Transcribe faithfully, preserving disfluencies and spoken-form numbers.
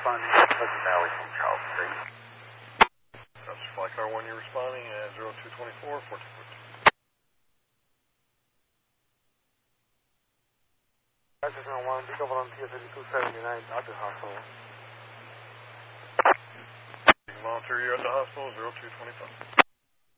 responding to Pleasant Valley from Charles Street. That's Fly Car one, you're responding at zero two two four, fourteen fourteen. Dodgers on one, pick up on T S eighty-two seventy-nine, Dodger Hospital. Monitor, you're at the hospital, zero two two five.